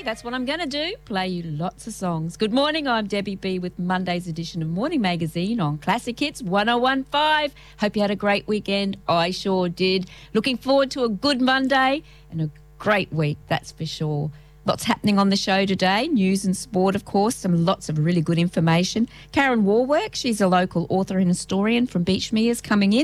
That's what I'm going to do, play you lots of songs. Good morning, I'm Debbie B with Monday's edition of Morning Magazine on Classic Hits 101.5. Hope you had a great weekend. I sure did. Looking forward to a good Monday and a great week, that's for sure. Lots happening on the show today, news and sport, of course, lots of really good information. Karen Warwork, she's a local author and historian from Beachmears, coming in.